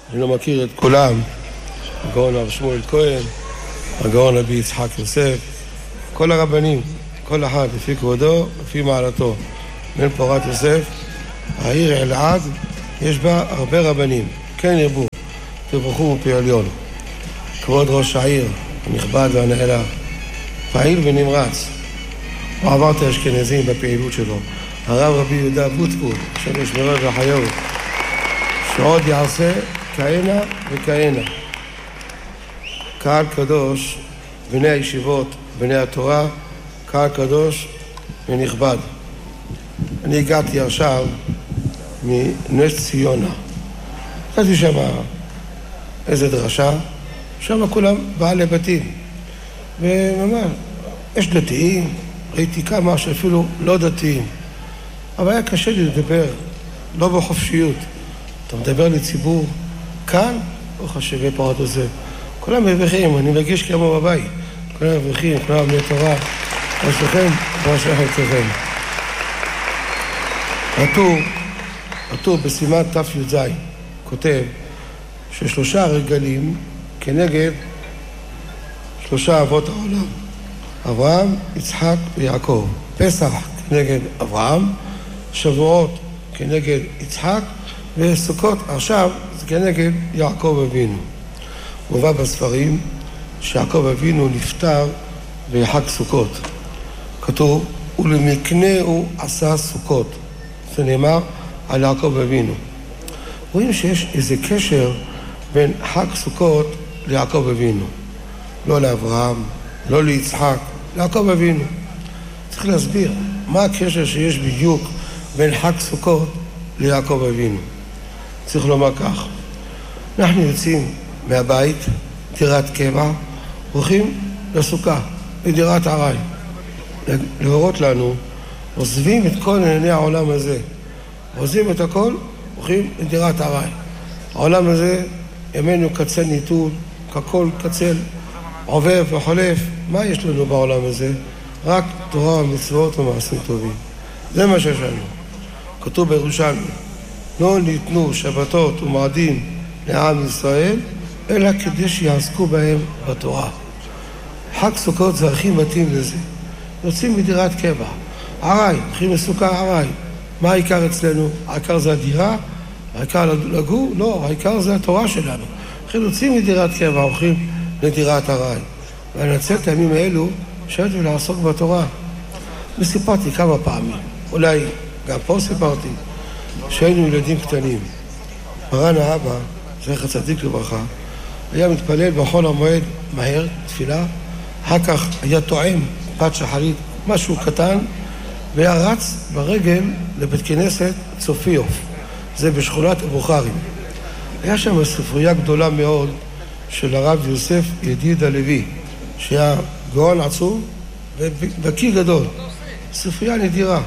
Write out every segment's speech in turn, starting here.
אני לא מכיר את כולם, הגאון הרב שמואל כהן, הגאון רבי יצחק יוסף, כל הרבנים, כל אחד לפי כבודו, לפי מעלתו. בן פורת יוסף, העיר אלעד, יש בה הרבה רבנים, כן ירבו, תברכו מפי עליון. כבוד ראש העיר, הנכבד והנעלה, פעיל ונמרץ, הוא עבר את האשכנזים בפעילות שלו. הרב רבי יהודה בוטבול, שם ישמרו וחיו, שעוד יעשה כהנה וכהנה. קהל קדוש, בני הישיבות, בני התורה, קהל קדוש ונכבד. אני הגעתי עכשיו מנס ציונה. ראיתי שם איזה דרשה, שם כולם בעלי בתים. וממש, יש דתיים, ראיתי כמה שאפילו לא דתיים. אבל היה קשה לי לדבר, לא בחופשיות. אתה מדבר לציבור כאן, או חשבי פורת הזה. כולם מבריחים, אני מרגיש כמו בבית. כולם מבריחים, כולם בני תורה. אצלכם, ואשריכם אצלכם. הטור בסימן ת"י"ז כותב ששלושה רגלים כנגד שלושה אבות העולם. אברהם, יצחק ויעקב. פסח כנגד אברהם, שבועות כנגד יצחק, וסוכות עכשיו זה כנגד יעקב אבינו. מובא בספרים שיעקב אבינו נפטר בחג סוכות. כתוב, ולמקנהו עשה סוכות. זה נאמר על יעקב אבינו. רואים שיש איזה קשר בין חג סוכות ליעקב אבינו. לא לאברהם, לא ליצחק, ליעקב אבינו. צריך להסביר מה הקשר שיש בדיוק בין חג סוכות ליעקב אבינו. צריך לומר כך, אנחנו יוצאים מהבית, דירת קבע, הולכים לסוכה, לדירת ערי. להורות לנו, עוזבים את כל ענייני העולם הזה. עוזבים את הכל, הולכים לדירת ערי. העולם הזה, ימינו קצל ניתול, ככל קצל, עובר וחולף. מה יש לנו בעולם הזה? רק תורה ומצוות ומעשים טובים. זה מה שיש לנו. כתוב בירושלמי, לא ניתנו שבתות ומועדים לעם ישראל, אלא כדי שיעסקו בהם בתורה. חג סוכות זה הכי מתאים לזה. יוצאים מדירת קבע. ערי, הולכים לסוכה ערי. מה העיקר אצלנו? העיקר זה הדירה? העיקר לגור? לא, העיקר זה התורה שלנו. הולכים יוצאים מדירת קבע, הולכים לדירת ערי. ולנצל את הימים האלו, שאת ולעסוק בתורה. וסיפרתי כמה פעמים, אולי גם פה סיפרתי, שהיינו ילדים קטנים. מרן האבא, זכר צדיק לברכה, היה מתפלל בחול המועד מהר, תפילה, אחר כך היה טועם פת שחרית, משהו קטן, והיה רץ ברגל לבית כנסת צופיוף, זה בשכונת הבוכרים. היה שם ספרייה גדולה מאוד של הרב יוסף ידיד הלוי, שהיה גאון עצום ובקיא גדול. ספרייה נדירה.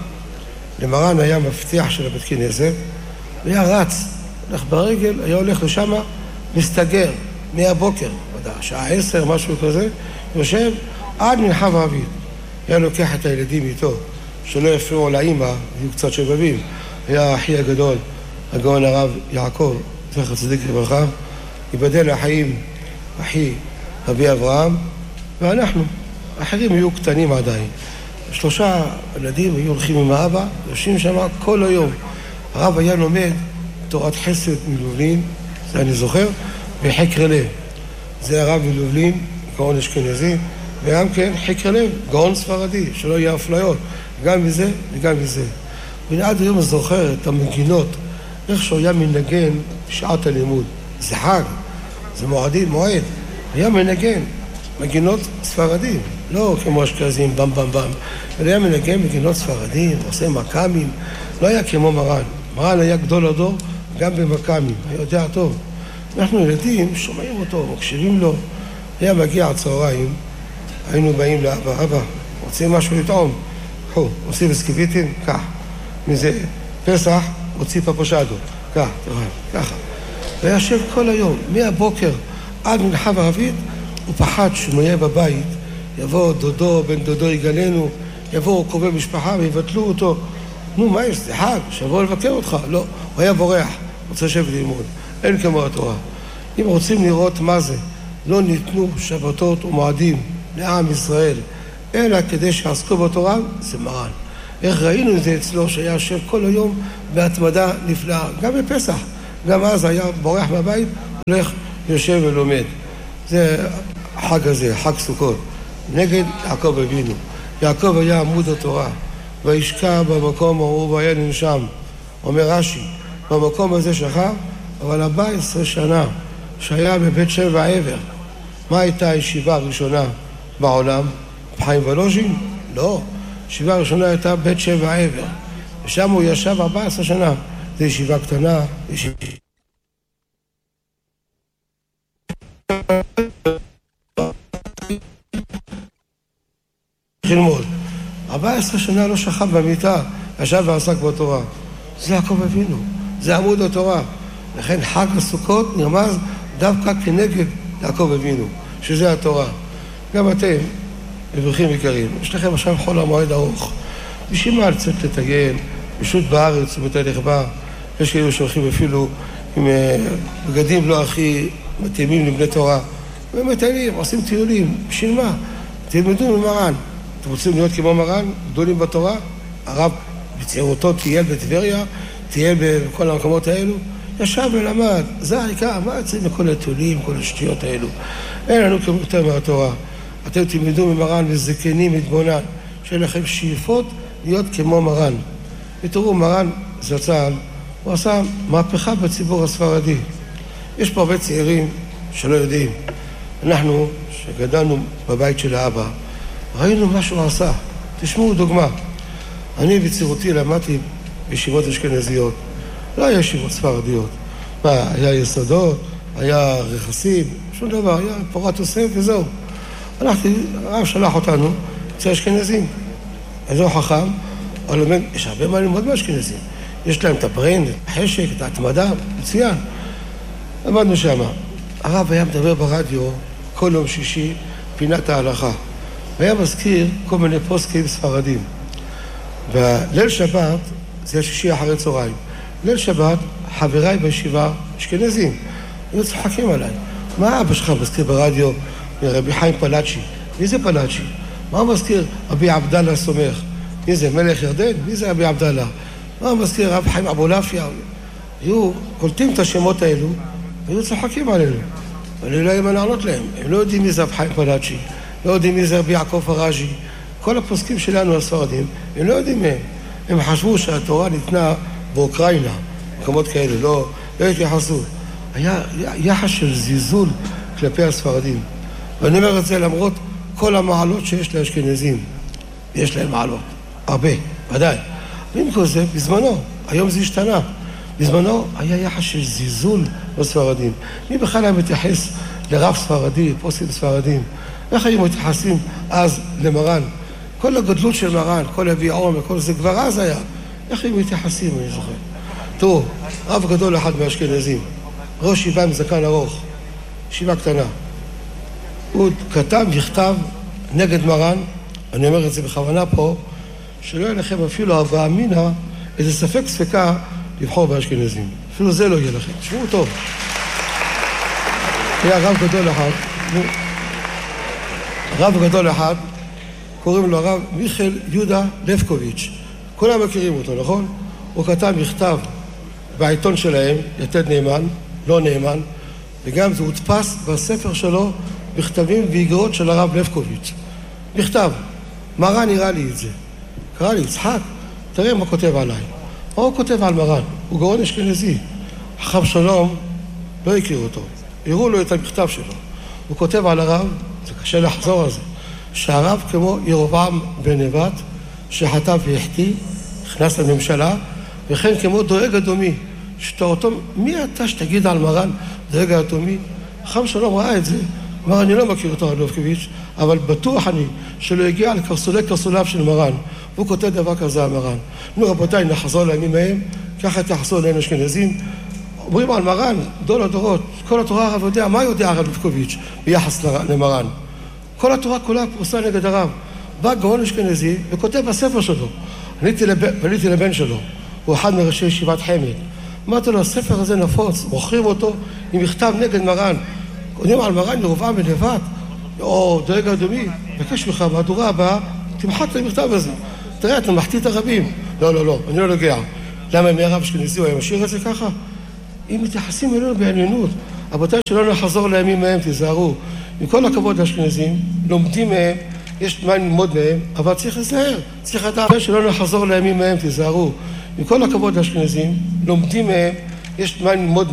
למרן היה מפתח של הבית כנסת, והיה רץ, הולך ברגל, היה הולך לשם, מסתגר, מהבוקר, שעה 10, משהו כזה, יושב עד מנחה וערבית. היה לוקח את הילדים איתו, שלא יפריעו לאמא, היו קצת שבבים. היה אחי הגדול, הגאון הרב יעקב, זכר צדיק לברכה, ייבדל לחיים אחי רבי אברהם, ואנחנו, האחרים היו קטנים עדיין. 3 ילדים היו הולכים עם האבא, יושבים שם כל היום. הרב היה לומד תורת חסד מלובלין, זה אני זוכר, וחקר לב. זה הרב מלובלין, גאון אשכנזי, וגם כן חקר לב, גאון ספרדי, שלא יהיה אפליות, גם מזה וגם מזה. ועד היום זוכר את המגינות, איך שהוא היה מנגן שעת הלימוד. זה חג, זה מועד. היה מנגן, מגינות ספרדים, לא כמו אשכנזים, במ במ במ. אלא היה מנגן מגינות ספרדים, עושה מקמים, לא היה כמו מרן. מרן היה גדול הדור, גם במקמים, היה יודע טוב. אנחנו ילדים שומעים אותו, מקשיבים לו. היה מגיע הצהריים, היינו באים לאבא, אבא, רוצים משהו לטעום? קחו, עושים בסקיביטים, כך. מזה פסח, הוציא פפושדו, כך, ככה. והיה יושב כל היום, מהבוקר עד מנחה וערבית, הוא פחד שהוא יהיה בבית, יבוא דודו, בן דודו יגלנו, יבואו קרובי משפחה ויבטלו אותו. נו, מה יש? זה חג, שיבואו לבקר אותך. לא, הוא היה בורח, רוצה לשבת ללמוד. אין כמו התורה. אם רוצים לראות מה זה, לא ניתנו שבתות ומועדים לעם ישראל, אלא כדי שעסקו בתורה, זה מרן. איך ראינו את זה אצלו, שהיה יושב כל היום בהתמדה נפלאה, גם בפסח, גם אז היה בורח מהבית, הולך, יושב ולומד. זה החג הזה, חג סוכות, נגד יעקב אבינו. יעקב היה עמוד התורה, וישקע במקום ההוא והיה ננשם. אומר רש"י, במקום הזה שכב, אבל 14 שנה שהיה בבית שבע עבר. מה הייתה הישיבה הראשונה בעולם? חיים ולוז'ין? לא. הישיבה הראשונה הייתה בית שבע עבר. ושם הוא ישב 14 שנה. זו ישיבה קטנה, ללמוד. 14 שנה לא שכב במיטה, ישב ועסק בתורה. זה יעקב אבינו, זה עמוד התורה. לכן חג הסוכות נרמז דווקא כנגד יעקב אבינו, שזה התורה. גם אתם, מבריחים יקרים, יש לכם עכשיו חול המועד ארוך. בשביל מה לצאת לטייל, פשוט בארץ ובתהליך בה, יש כאלו שהולכים אפילו עם בגדים לא הכי מתאימים לבני תורה. ומטיילים, עושים טיולים, בשביל מה? תלמדו ממרן. אתם רוצים להיות כמו מרן, גדולים בתורה? הרב בצעירותו טייל בטבריה, טייל בכל המקומות האלו, ישב ולמד, זה העיקר, מה יוצאים מכל הטיולים, כל השטויות האלו? אין לנו כמו יותר מהתורה. אתם תלמדו ממרן וזקנים מתבונן, שיהיה לכם שאיפות להיות כמו מרן. ותראו, מרן זצ"ל, הוא עשה מהפכה בציבור הספרדי. יש פה הרבה צעירים שלא יודעים. אנחנו, שגדלנו בבית של האבא, ראינו מה שהוא עשה. תשמעו דוגמה. אני בצעירותי למדתי בישיבות אשכנזיות. לא היה ישיבות ספרדיות. מה, היה יסודות, היה רכסים, שום דבר, היה פורת יוסף וזהו. הרב שלח אותנו אצל אשכנזים. איזו חכם, אבל יש הרבה מה ללמוד באשכנזים. יש להם את הברן, את החשק, את ההתמדה, מצוין. למדנו שמה. הרב היה מדבר ברדיו כל יום שישי, פינת ההלכה. והיה מזכיר כל מיני פוסקים ספרדים. וליל שבת, זה שישי אחרי צהריים. ליל שבת, חבריי בישיבה אשכנזים, היו צוחקים עליי. מה אבא שלך מזכיר ברדיו רבי חיים פלאצ'י? מי זה פלאצ'י? מה מזכיר רבי עבדאללה סומך? מי זה מלך ירדן? מי זה רבי עבדאללה? מה מזכיר רבי חיים אבולעפיה? היו קולטים את השמות האלו, והיו צוחקים עלינו. ואני לא יודע מה לענות להם. הם לא יודעים מי זה רבי חיים פלאצ'י, לא יודעים מי זה רבי יעקב הראז'י. כל הפוסקים שלנו הספרדים, הם לא יודעים מהם. הם חשבו שהתורה ניתנה באוקראינה, מקומות כאלה, לא התייחסו. היה יחס של זיזול כלפי הספרדים. ואני אומר את זה למרות כל המעלות שיש לאשכנזים. יש להם מעלות, הרבה, ודאי. במקום זה, בזמנו, היום זה השתנה. בזמנו היה יחס של זיזול בספרדים. מי בכלל היה מתייחס לרב ספרדי, פוסקים ספרדים? איך היו מתייחסים אז למרן? כל הגדלות של מרן, כל הביעון וכל זה כבר אז היה. איך היו מתייחסים, אני זוכר? תראו, רב גדול אחד מהאשכנזים, ראש ישיבה עם זקן ארוך, ישיבה קטנה. הוא כתב מכתב נגד מרן, אני אומר את זה בכוונה פה, שלא יהיה לכם אפילו הווה אמינא, איזה ספק ספקה לבחור באשכנזים. אפילו זה לא יהיה לכם. תשמעו טוב. היה רב גדול אחד, קוראים לו הרב מיכאל יהודה לבקוביץ'. כולם מכירים אותו, נכון? הוא כתב מכתב בעיתון שלהם, יתד נאמן, לא נאמן, וגם זה הודפס בספר שלו בכתבים ואיגרות של הרב לבקוביץ'. מכתב. מרן נראה לי את זה. קרא לי, יצחק, תראה מה כותב עליי. מה הוא כותב על מרן? הוא גאון אשכנזי. חכם שלום לא הכיר אותו. הראו לו את המכתב שלו. הוא כותב על הרב, זה קשה לחזור על זה, שהרב כמו ירבעם בן נבט, שחטא והחטיא, נכנס לממשלה, וכן כמו דואג אדומי, שתורתו, מי אתה שתגיד על מרן דואג אדומי? חכם שלום ראה את זה, אמר, אני לא מכיר אותו הרב לבקוביץ', אבל בטוח אני שלא הגיע לקרסולי קרסוליו של מרן. הוא כותב דבר כזה על מרן. נו רבותיי, נחזור לימים מהם, ככה תחזור אלינו אשכנזים. אומרים על מרן, גדול הדורות, כל התורה הרב יודע, מה יודע הרב לבקוביץ' ביחס למרן? כל התורה כולה פרוסה נגד הרב. בא גאון אשכנזי וכותב בספר שלו. פניתי לבן שלו, הוא אחד מראשי ישיבת חמד. אמרתי לו, הספר הזה נפוץ, מוכרים אותו עם מכתב נגד מרן. קוראים על מרן ירבעם בן נבט, או דואג אדומי, בקש ממך, מהדורה הבאה, תמחק את המכתב הזה. תראה, אתה מחטיא את הרבים. לא, אני לא נוגע. למה אם היה רב אשכנזי הוא היה משאיר את זה ככה? אם מתייחסים אלינו בעניינות, רבותיי שלא נחזור לימים מהם, תיזהרו. עם כל הכבוד לאשכנזים, לומדים מהם, יש מה ללמוד מהם, אבל צריך לזהר, צריך לדעת שלא נחזור לימים מהם, תיזהרו. עם כל הכבוד לאשכנזים, לומדים מהם, יש מה ללמוד מהם.